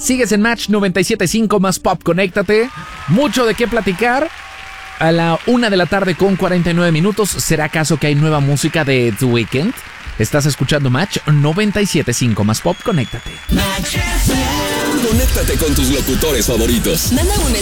Sigues en Match 97.5 más Pop, conéctate. Mucho de qué platicar. A la 1 de la tarde con 49 minutos. ¿Será acaso que hay nueva música de The Weeknd? Estás escuchando Match 97.5 más Pop, conéctate. Conéctate con tus locutores favoritos. Manda un